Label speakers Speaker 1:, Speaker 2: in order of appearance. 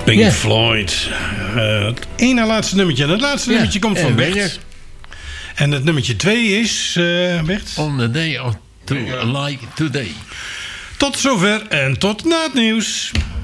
Speaker 1: Pink Floyd. Het ene laatste nummertje. En het laatste nummertje komt van Bert. En het nummertje 2 is, Bert?
Speaker 2: On the day of like today.
Speaker 1: Tot zover en tot na het nieuws.